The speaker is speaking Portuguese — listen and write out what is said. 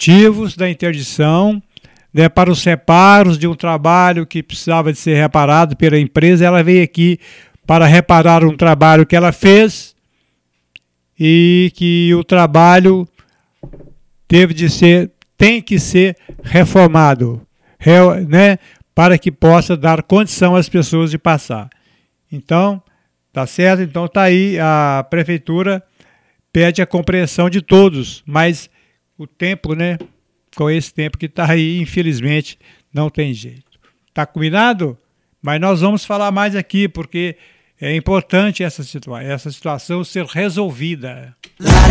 motivos da interdição, né, para os reparos de um trabalho que precisava de ser reparado pela empresa. Ela veio aqui para reparar um trabalho que ela fez e que o trabalho tem que ser reformado, né, para que possa dar condição às pessoas de passar. Então, tá certo? Então tá aí, a prefeitura pede a compreensão de todos, mas o tempo, né, com esse tempo que tá aí, infelizmente, não tem jeito. Tá combinado? Mas nós vamos falar mais aqui, porque é importante essa situação ser resolvida.